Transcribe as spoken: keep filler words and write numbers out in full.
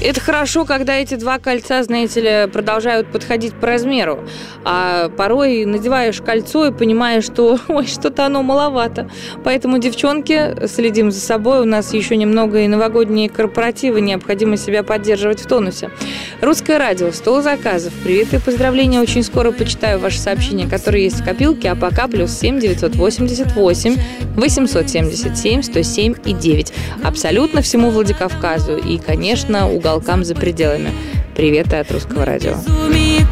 Это хорошо, когда эти два кольца, знаете ли, продолжают подходить по размеру. А порой надеваешь кольцо и понимаешь, что ой, что-то оно маловато. Поэтому, девчонки, следим за собой. У нас еще немного и новогодние корпоративы. Необходимо себя поддерживать в тонусе. Русское радио, стол заказов. Привет и поздравления. Очень скоро почитаю ваши сообщения, которые есть в копилке. А пока плюс семь девятьсот восемьдесят восемь восемьсот семьдесят семь сто семь и девять. Абсолютно всему Владикавказу. И, конечно, уголкам за пределами. Привет и от Русского радио.